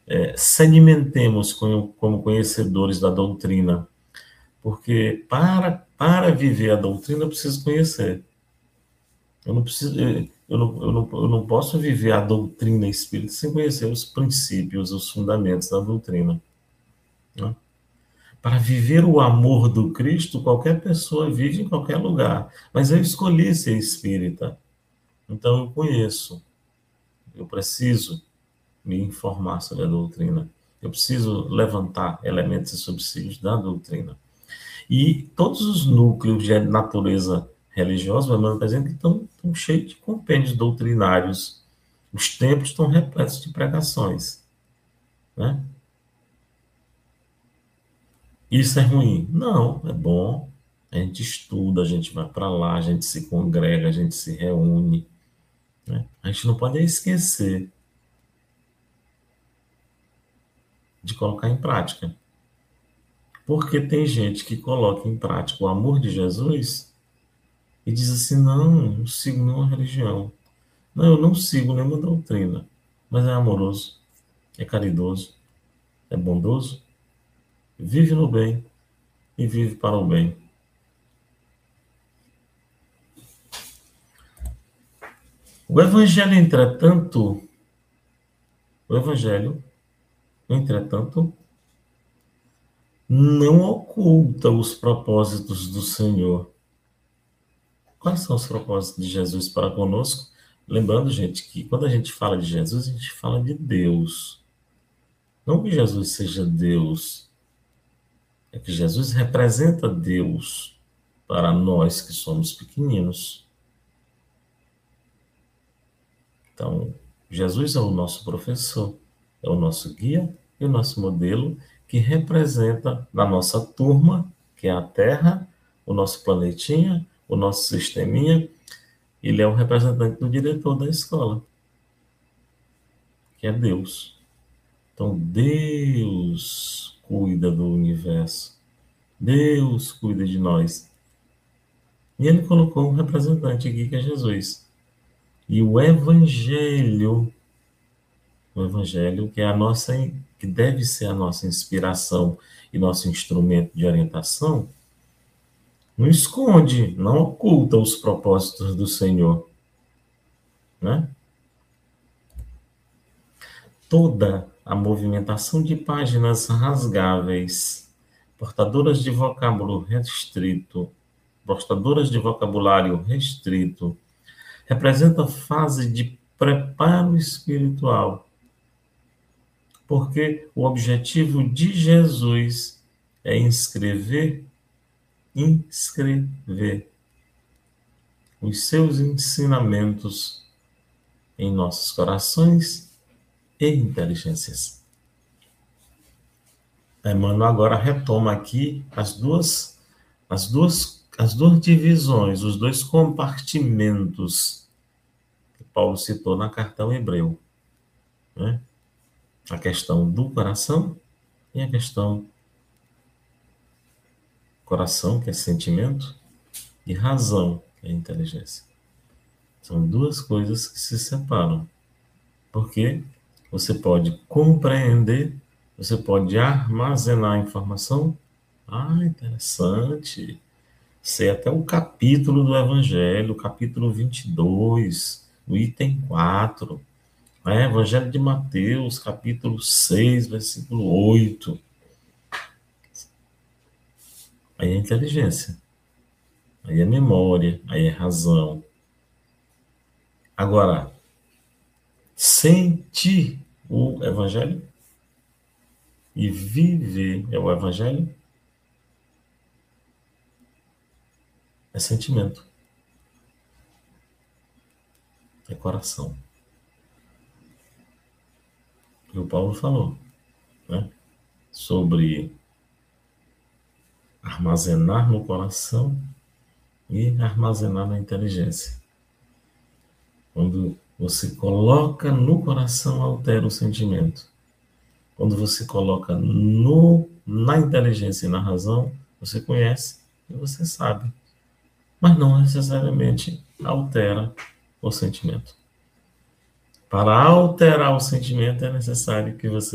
sedimentemos como conhecedores da doutrina, porque para viver a doutrina eu preciso conhecer. Eu não preciso, eu não posso viver a doutrina espírita sem conhecer os princípios, os fundamentos da doutrina, né? Para viver o amor do Cristo, qualquer pessoa vive em qualquer lugar, mas eu escolhi ser espírita, então eu conheço, eu preciso me informar sobre a doutrina, eu preciso levantar elementos e subsídios da doutrina. E todos os núcleos de natureza religiosa, por exemplo, estão cheios de compêndios doutrinários. Os templos estão repletos de pregações, né? Isso é ruim? Não, é bom. A gente estuda, a gente vai para lá, a gente se congrega, a gente se reúne, né? A gente não pode esquecer de colocar em prática. Porque tem gente que coloca em prática o amor de Jesus e diz assim: não, não sigo nenhuma religião. Não, eu não sigo nenhuma doutrina, mas é amoroso, é caridoso, é bondoso, vive no bem e vive para o bem. O Evangelho, entretanto, o Evangelho, entretanto, não oculta os propósitos do Senhor. Quais são os propósitos de Jesus para conosco? Lembrando, gente, que quando a gente fala de Jesus, a gente fala de Deus. Não que Jesus seja Deus, é que Jesus representa Deus para nós que somos pequeninos. Então, Jesus é o nosso professor, é o nosso guia e o nosso modelo que representa na nossa turma, que é a Terra, o nosso planetinha, o nosso sisteminha. Ele é o representante do diretor da escola, que é Deus. Então, Deus cuida do universo. Deus cuida de nós. E ele colocou um representante aqui, que é Jesus. E o Evangelho que é a nossa, que deve ser a nossa inspiração e nosso instrumento de orientação, não esconde, não oculta os propósitos do Senhor, né? Toda a movimentação de páginas rasgáveis, portadoras de vocabulário restrito, representa a fase de preparo espiritual, porque o objetivo de Jesus é inscrever os seus ensinamentos em nossos corações e inteligências. Emmanuel agora retoma aqui as duas divisões, os dois compartimentos que Paulo citou na carta ao Hebreu, né? A questão do coração e a questão coração, que é sentimento, e razão, que é inteligência. São duas coisas que se separam, porque você pode compreender, você pode armazenar a informação. Ah, interessante. Sei até o capítulo do Evangelho, capítulo 22, o item 4. Evangelho de Mateus, capítulo 6, versículo 8. Aí é inteligência, aí é memória, aí é razão. Agora, sentir o Evangelho e viver o Evangelho é sentimento, é coração. E o Paulo falou, né, sobre armazenar no coração e armazenar na inteligência. Quando você coloca no coração, altera o sentimento. Quando você coloca na inteligência e na razão, você conhece e você sabe. Mas não necessariamente altera o sentimento. Para alterar o sentimento, é necessário que você